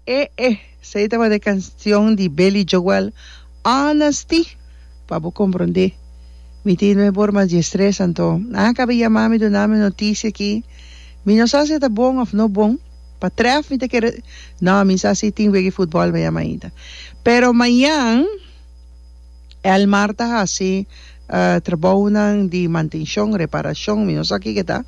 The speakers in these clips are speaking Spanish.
Se trata de canción de Billy Joel, Honesty, para comprender. Mi tío no es por más de estrés, anto. Acabé llamando de una noticia aquí. Mi no sabe si está bom o no bom. Para tref, mi te quiere. No, mi sabe si tiene fútbol, me llama ainda. Pero mañana, el martes así, trabajan de mantención, reparación, mi no sabe qué está.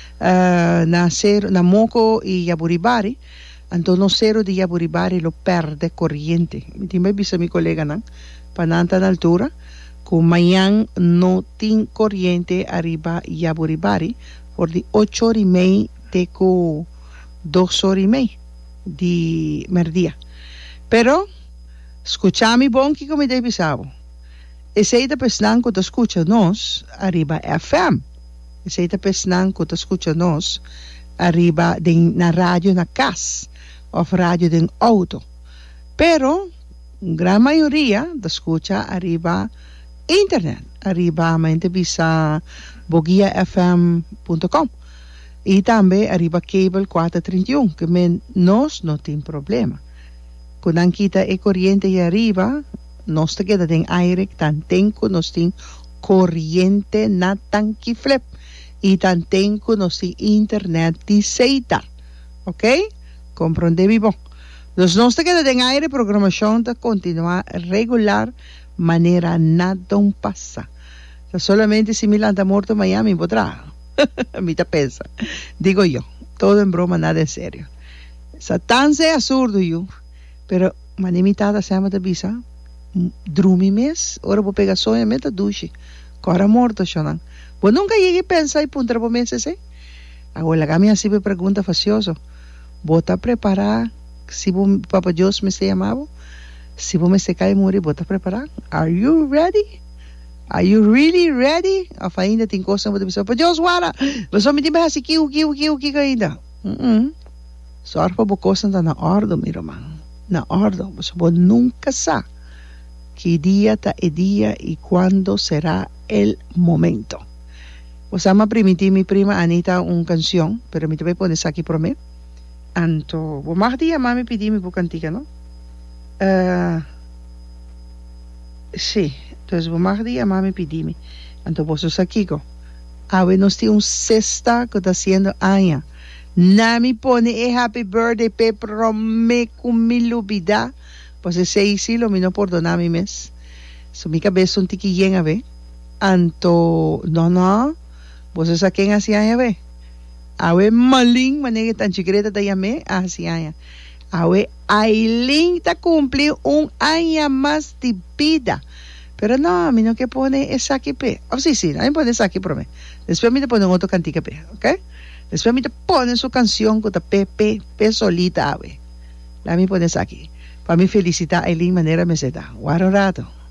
Na Moco y Yaburibari. Entonces, no cero de Yaburibari lo perde corriente. Me avisa mi colega, ¿no? Para nanta na altura, con mañana no tiene corriente arriba Yaburibari, por de 8:30 teco 2:30 de merdía. Pero, escuchame bom que como te avisaba. Ese te pesnan que te escucha nos arriba FM. Ese te pesnan que te escucha nos arriba de na radio na casa of radio de auto. Pero, gran mayoría te escucha arriba internet, arriba mente visa boguiafm.com y también arriba cable 431 que nos no tiene problema. Cuando quita el corriente y arriba, nos te queda en aire tan tenco nos tiene corriente na tanki flip y tan tenco nos tiene internet de seita. ¿Ok? Comprende vivo. Los nos te queda en aire programación de continuar regular manera nada pasa. O sea, solamente si Milan está muerto Miami podrá. A mí te pensa. Digo yo, todo en broma, nada en serio. Satán sea absurdo yo, pero manimitada se llama de visa. Drumi mes, ahora vou pegar sonho e meta duche. Cora morto, chonan. Vou nunca llegué a pensar e punta por meses, eh? Agora, a minha sempre pergunta facioso. Vou estar preparado, se vou, Papa Deus me se chamava, se vou me secar e morrer, vou estar preparado. Are you ready? Are you really ready? Of ainda tem coisa que você pode Deus guarda. Você me diz assim que ainda. Só para boa coisa na ordem, meu irmão. Na ordem, você pode nunca saber que dia está o dia e quando será o momento. Você ama permitir mi prima Anita uma canção, pero me também pode aqui para mim. Anto, vou mais dia mami pedir mi por cantiga, não? Sí. Entonces, vou mais dia mami pedir mi. Anto, vos aqui go. Awe nos tem sexta que está haciendo año. Nami pone happy birthday pe prome com mi lubida. Pues ese sí lo mino por donar mi mes. So mi cabeza un tiquillén a ver. Anto, no. Vos es a quien hacía a ver. Awe malin manera tan chiquita te llamé hacía. Awe Aileen te cumple un año más de vida. Pero no, a mí no que pone esa aquí pe. Oh, sí, a mí pone esa aquí por mí. Después a mí te pone otro cantica pe, ¿ok? Después a mí te pone su canción con ta pe solita, awe. La mí pone esa aquí. Para mí felicitar a Aileen manera me se da. Guardo rato.